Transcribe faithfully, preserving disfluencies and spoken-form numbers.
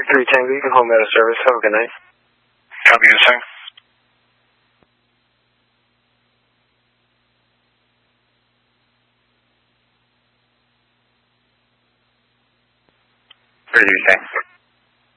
three Tango, you can home out of service. Have a good night. Copy the same. three Tango.